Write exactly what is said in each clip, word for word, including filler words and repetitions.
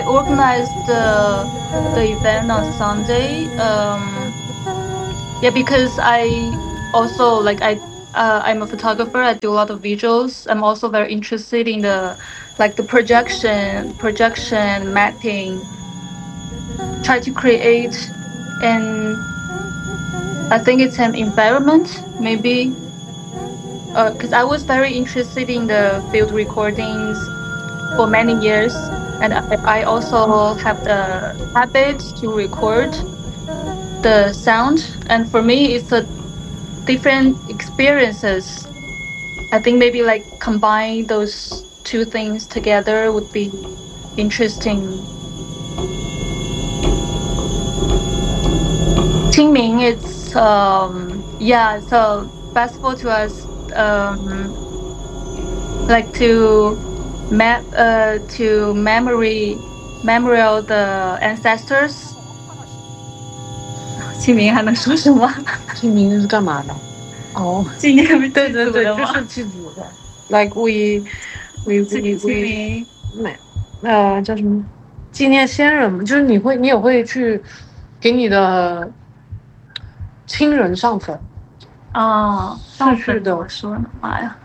organized the the event on Sunday. Um, yeah, because I also like I uh, I'm a photographer. I do a lot of visuals. I'm also very interested in the like the projection, projection mapping. Try to create an I think it's an environment maybe because I was very interested in the field recordings for many years, and I, I also have the habit to record the sound. And for me, it's a different experiences. I think maybe like combine those two things together would be interesting. Qingming, it's um yeah, so festival to us um like to map uh to memory memorial the ancestors. 清明还能说什么？ 清明是干嘛的？哦， 纪念对对对， 祭祖的吗？ 就是祭祖的。Like we we 清 we 清 we 明没呃叫什么？纪念先人嘛，就是你会你也会去给你的亲人上坟。 哦，上坟怎么说呢？妈呀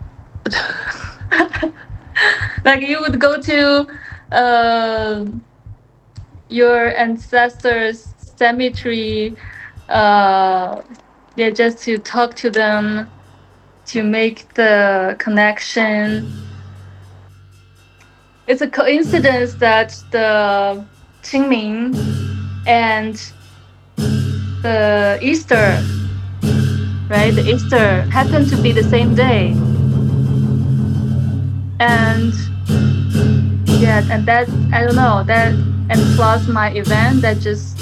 ！Like you would go to uh your ancestors' cemetery, uh, yeah, just to talk to them, to make the connection. It's a coincidence that the Qingming and the Easter, right? The Easter happened to be the same day. And yeah, and that, I don't know, that, and plus my event that just